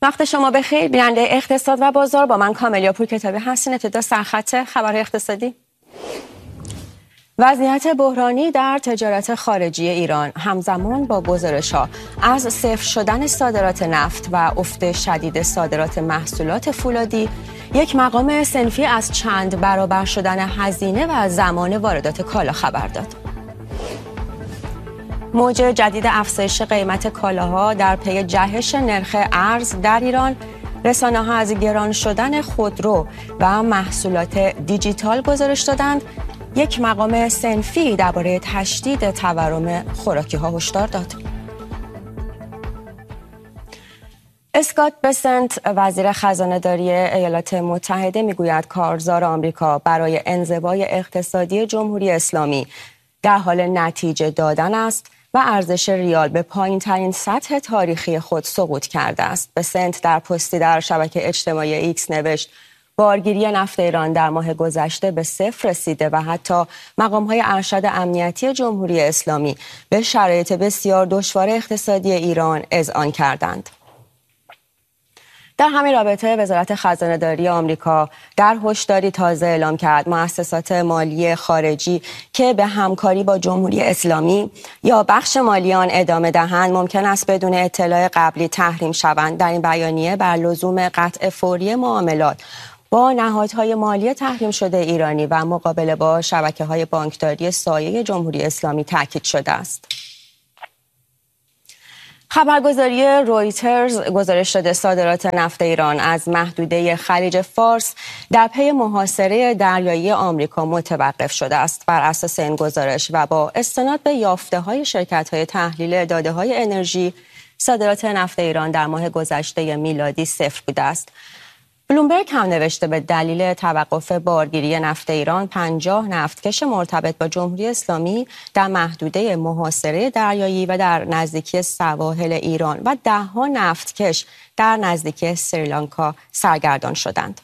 وقت شما بخیر. بیننده اقتصاد و بازار با من کاملیا پورکتابی هستین. ابتدا سرخط خبر اقتصادی. وضعیت بحرانی در تجارت خارجی ایران همزمان با گزارش‌ها از صفر شدن صادرات نفت و افت شدید صادرات محصولات فولادی یک مقام صنفی از چند برابر شدن هزینه و زمان واردات کالا خبر داد. موج جدید افزایش قیمت کالاها در پی جهش نرخ ارز در ایران، رسانه‌ها از گران شدن خودرو و محصولات دیجیتال گزارش دادند. یک مقام صنفی درباره تشدید تورم خوراکی‌ها هشدار داد. اسکات بسنت وزیر خزانه‌داری ایالات متحده میگوید کارزار آمریکا برای انزوای اقتصادی جمهوری اسلامی در حال نتیجه دادن است و ارزش ریال به پایین‌ترین سطح تاریخی خود سقوط کرده است. بسنت در پستی در شبکه اجتماعی ایکس نوشت بارگیری نفت ایران در ماه گذشته به صفر رسیده و حتی مقام‌های ارشد امنیتی جمهوری اسلامی به شرایط بسیار دشوار اقتصادی ایران اذعان کردند. در همین رابطه وزارت خزانه‌داری آمریکا در هشداری تازه اعلام کرد مؤسسات مالی خارجی که به همکاری با جمهوری اسلامی یا بخش مالی آن ادامه دهند ممکن است بدون اطلاع قبلی تحریم شوند. در این بیانیه بر لزوم قطع فوری معاملات با نهادهای مالی تحریم شده ایرانی و مقابله با شبکه‌های بانکداری سایه جمهوری اسلامی تاکید شده است. خبرگزاری رویترز گزارش داده صادرات نفت ایران از محدوده خلیج فارس در پی محاصره دریایی آمریکا متوقف شده است. بر اساس این گزارش و با استناد به یافته‌های شرکت‌های تحلیل داده‌های انرژی، صادرات نفت ایران در ماه گذشته میلادی صفر بوده است. بلومبرگ هم نوشته به دلیل توقف بارگیری نفت ایران 50 نفتکش مرتبط با جمهوری اسلامی در محدوده محاصره دریایی و در نزدیکی سواحل ایران و 10 نفتکش در نزدیکی سریلانکا سرگردان شدند.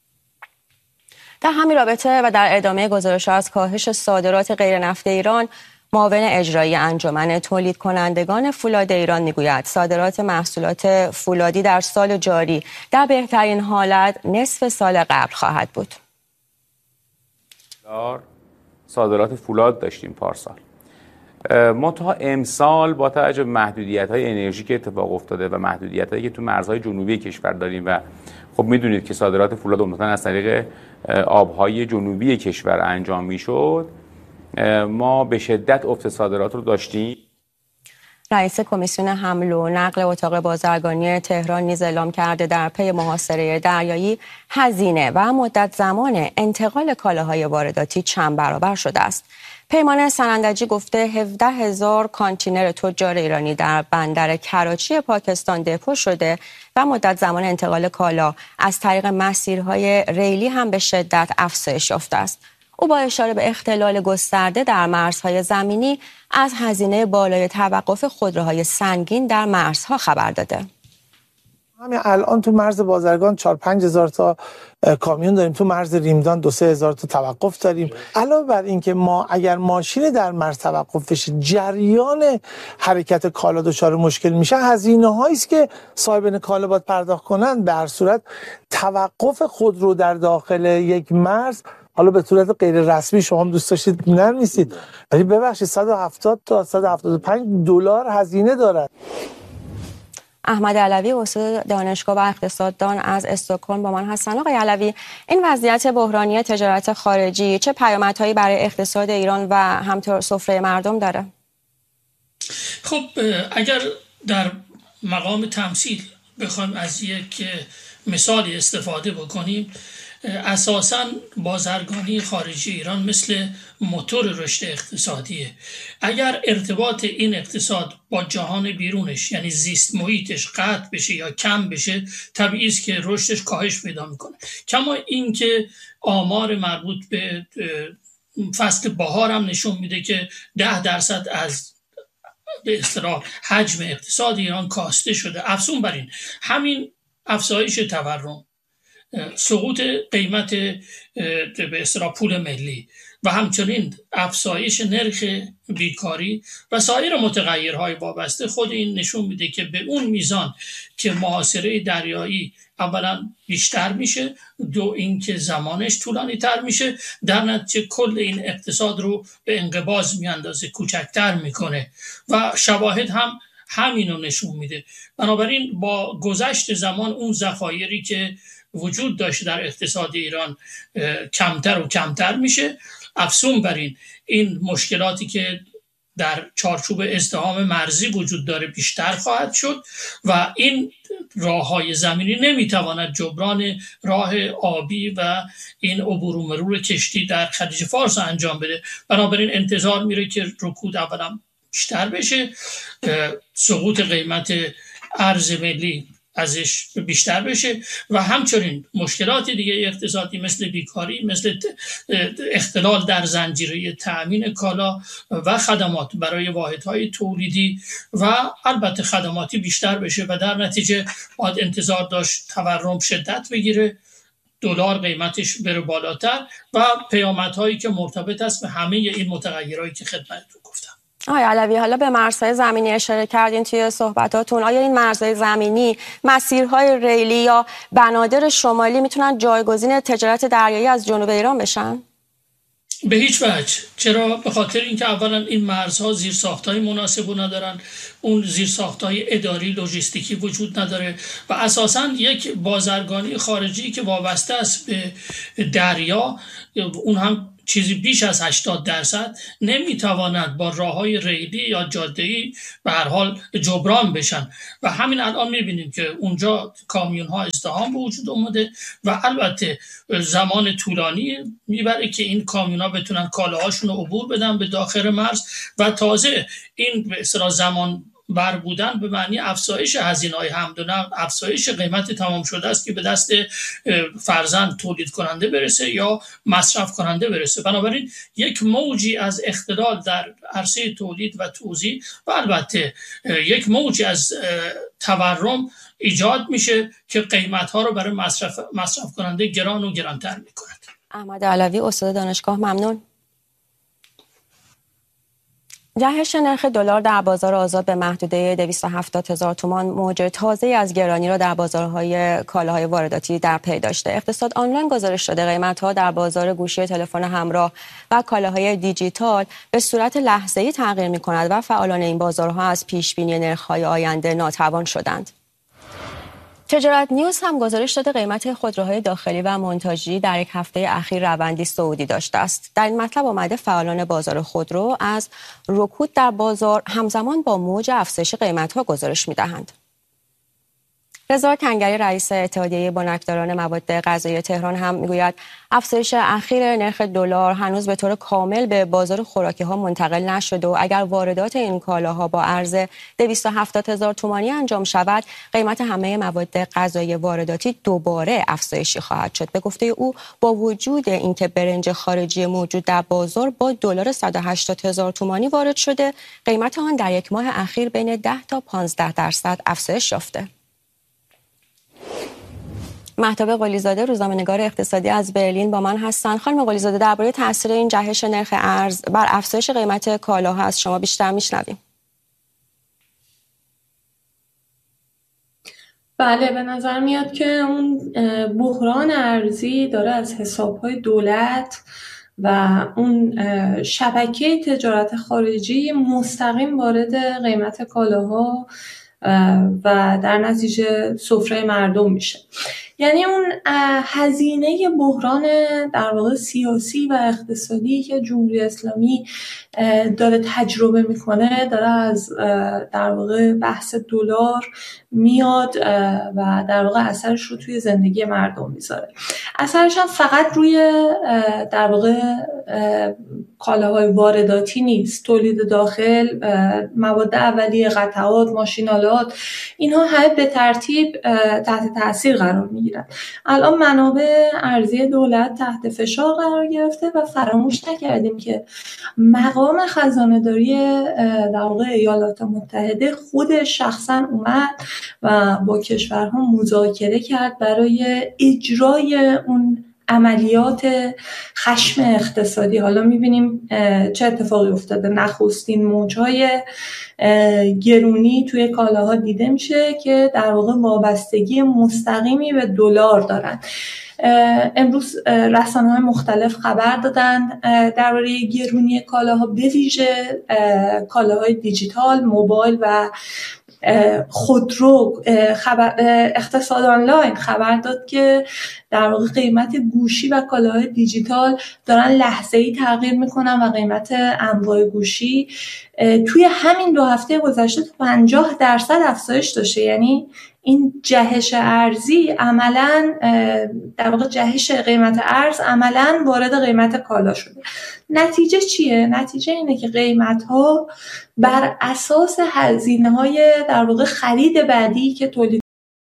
در همین رابطه و در ادامه گزارش از کاهش صادرات غیر نفت ایران، معاون اجرایی انجمن تولید کنندگان فولاد ایران میگوید صادرات محصولات فولادی در سال جاری در بهترین حالت نصف سال قبل خواهد بود. صادرات فولاد داشتیم پارسال. منتها امسال با توجه به محدودیت‌های انرژی که اتفاق افتاده و محدودیت‌هایی که تو مرزهای جنوبی کشور داریم و خب میدونید که صادرات فولاد عمدتاً از طریق آبهای جنوبی کشور انجام میشد، ما به شدت افت صادرات رو داشتیم. رئیس کمیسیون حمل و نقل اتاق بازرگانی تهران نیز اعلام کرده در پی محاصره دریایی هزینه و مدت زمان انتقال کالاهای وارداتی چند برابر شده است. پیمان سنندجی گفته 17,000 کانتینر تجار ایرانی در بندر کراچی پاکستان دپو شده و مدت زمان انتقال کالا از طریق مسیرهای ریلی هم به شدت افزایش یافته است. او با اشاره به اختلال گسترده در مرزهای زمینی از هزینه بالای توقف خودروهای سنگین در مرزها خبر داده. همین الان تو مرز بازرگان 4-5 هزار تا کامیون داریم، تو مرز ریمدان 2-3 هزار تا توقف داریم. علاوه بر این که ما اگر ماشین در مرز توقف بشه جریان حرکت کالا دچار مشکل میشه، هزینه هایی است که صاحبان کالا باید پرداخت کنن. در صورت توقف خودرو در داخل یک مرز، حالا به صورت غیر رسمی شما هم دوست داشتید ننویسید، ولی ببخشید 170 تا 175 دلار هزینه دارد. احمد علوی استاد دانشگاه و اقتصاددان از استکهلم با من هستن. آقای علوی، این وضعیت بحرانی تجارت خارجی چه پیامدهایی برای اقتصاد ایران و همطور سفره مردم داره؟ خب اگر در مقام تمثیل بخوایم از یک مثالی استفاده بکنیم، اساساً بازرگانی خارجی ایران مثل موتور رشد اقتصادیه. اگر ارتباط این اقتصاد با جهان بیرونش یعنی زیست محیطش قطع بشه یا کم بشه، طبیعی است که رشدش کاهش پیدا میکنه. کما اینکه آمار مربوط به فصل بهار هم نشون میده که 10% از به اصطلاح حجم اقتصاد ایران کاسته شده. افزون بر این، همین افزایش تورم، سقوط قیمت به اصطلاح پول ملی و همچنین افزایش نرخ بیکاری و سایر متغیرهای وابسته خود این نشون میده که به اون میزان که محاصره دریایی اولا بیشتر میشه، دو اینکه زمانش طولانی تر میشه، در نتیجه کل این اقتصاد رو به انقباض میاندازه، کوچکتر میکنه و شواهد هم همینو نشون میده. بنابراین با گذشت زمان اون ذخایری که وجود داشته در اقتصاد ایران کمتر و کمتر میشه. افزون بر این مشکلاتی که در چارچوب ازدحام مرزی وجود داره بیشتر خواهد شد و این راههای زمینی نمیتواند جبران راه آبی و این عبور و مرور کشتی در خلیج فارس انجام بده. بنابراین انتظار میره که رکود اولا بیشتر بشه، سقوط قیمت ارز ملی ازش بیشتر بشه و همچنین مشکلات دیگه اقتصادی مثل بیکاری، مثل اختلال در زنجیره تأمین کالا و خدمات برای واحدهای تولیدی و البته خدماتی بیشتر بشه و در نتیجه باید انتظار داشت تورم شدت بگیره، دلار قیمتش بره بالاتر و پیامدهایی که مرتبط است به همه این متغیرهایی که خدمتتون گفتم. آقای علوی، حالا به مرزهای زمینی اشاره کردین توی صحبتاتون. آیا این مرزهای زمینی، مسیرهای ریلی یا بنادر شمالی میتونن جایگزین تجارت دریایی از جنوب ایران بشن؟ به هیچ وجه. چرا؟ به خاطر اینکه اولا این مرزها زیرساختهای مناسب ندارن، اون زیرساختهای اداری لوجستیکی وجود نداره و اساساً یک بازرگانی خارجی که وابسته است به دریا، اون هم چیزی بیش از 80% نمیتواند با راههای ریلی یا جاده‌ای به هر حال جبران بشن و همین الان میبینیم که اونجا کامیون ها ازدحام به وجود اومده و البته زمان طولانی میبره که این کامیون ها بتونن کالاهاشون رو عبور بدن به داخل مرز و تازه این به اصطلاح زمان بر بودن به معنی افزایش هزینه‌های حمل و نقل، افزایش قیمت تمام شده است که به دست فرزند تولید کننده برسه یا مصرف کننده برسه. بنابراین یک موجی از اختلال در عرصه تولید و توزیع و البته یک موجی از تورم ایجاد میشه که قیمت‌ها رو برای مصرف کننده گران و گرانتر می‌کند. احمد علوی، استاد دانشگاه، ممنون. جهش نرخ دلار در بازار آزاد به محدوده 270,000 تومان موج تازه‌ای از گرانی را در بازارهای کالاهای وارداتی در پی داشته. اقتصاد آنلاین گزارش داده قیمت‌ها در بازار گوشی تلفن همراه و کالاهای دیجیتال به صورت لحظه‌ای تغییر می‌کند و فعالان این بازارها از پیش‌بینی نرخ‌های آینده ناتوان شدند. تجارت نیوز هم گزارش داده قیمت خودروهای داخلی و مونتاژی در یک هفته اخیر روندی صعودی داشته است. در این مطلب آمده فعالان بازار خودرو از رکود در بازار همزمان با موج افزایش قیمت‌ها گزارش می‌دهند. رضا کنگری، رئیس اتحادیه بنکداران مواد غذایی تهران، هم میگوید افزایش اخیر نرخ دلار هنوز به طور کامل به بازار خوراکی‌ها منتقل نشده و اگر واردات این کالاها با ارز 270,000 تومانی انجام شود، قیمت همه مواد غذایی وارداتی دوباره افزایشی خواهد شد. به گفته او، با وجود اینکه برنج خارجی موجود در بازار با دلار 180,000 تومانی وارد شده، قیمت آن در یک ماه اخیر بین 10 تا 15% افزایش یافته. مهتاب قلیزاده، روزنامه‌نگار اقتصادی از برلین با من هستند. خانم قلیزاده، درباره تاثیر این جهش نرخ ارز بر افزایش قیمت کالاها از شما بیشتر میشنویم. بله، به نظر میاد که اون بحران ارزی داره از حسابهای دولت و اون شبکه تجارت خارجی مستقیم وارد قیمت کالاها و در نتیجه سفره مردم میشه. یعنی اون هزینه بحران در واقع سیاسی و اقتصادی که جمهوری اسلامی داره تجربه میکنه داره از در واقع بحث دلار میاد و در واقع اثرش رو توی زندگی مردم میذاره. اثرش هم فقط روی در واقع کالاهای وارداتی نیست، تولید داخل، مواد اولیه، قطعات، ماشین‌آلات، اینها همه به ترتیب تحت تاثیر قرار میگیرن. الان منابع ارزی دولت تحت فشار قرار گرفته و فراموش نکردیم که مقام خزانه‌داری در واقع ایالات متحده خود شخصا اومد و با کشورها مذاکره کرد برای اجرای اون عملیات خشم اقتصادی. حالا میبینیم چه اتفاقی افتاده. نخستین موجهای گرونی توی کالاها دیده میشه که در واقع وابستگی مستقیمی به دلار دارن. امروز رسانه‌های مختلف خبر دادن درباره گرونی کالاها، به ویژه کالاهای دیجیتال، موبایل و خودرو. اقتصاد آنلاین خبر داد که در واقع قیمت گوشی و کالاهای دیجیتال دارن لحظه‌ای تغییر میکنن و قیمت انواع گوشی توی همین 2 هفته گذشته 50% افزایش داشته. یعنی این جهش ارزی عملاً در واقع جهش قیمت ارز عملاً وارد قیمت کالا شده. نتیجه چیه؟ نتیجه اینه که قیمت‌ها بر اساس هزینه‌های در واقع خرید بعدی که تولید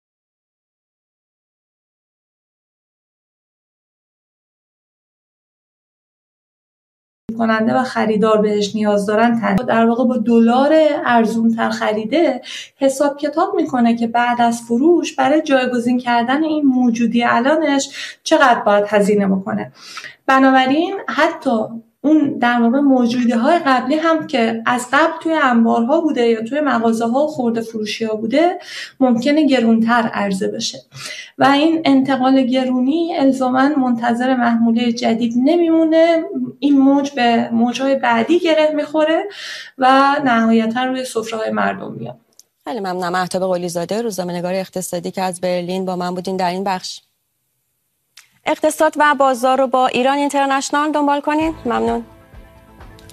کننده و خریدار بهش نیاز دارن در واقع با دلار ارزون تر خریده حساب کتاب میکنه که بعد از فروش برای جایگزین کردن این موجودی الانش چقدر باید هزینه بکنه. بنابراین حتی اون در واقع موجودی‌های قبلی هم که از قبل توی انبارها بوده یا توی مغازه‌ها و خرده فروشی‌ها بوده ممکنه گرونتر عرضه بشه و این انتقال گرونی الزاماً منتظر محموله جدید نمیمونه. این موج به موج‌های بعدی گره میخوره و نهایتاً روی سفره‌های مردم میاد. خیلی ممنونم. مهتاب قلی‌زاده، روزنامه‌نگار اقتصادی که از برلین با من بودین در این بخش. اقتصاد و بازار رو با ایران اینترنشنال دنبال کنین. ممنون.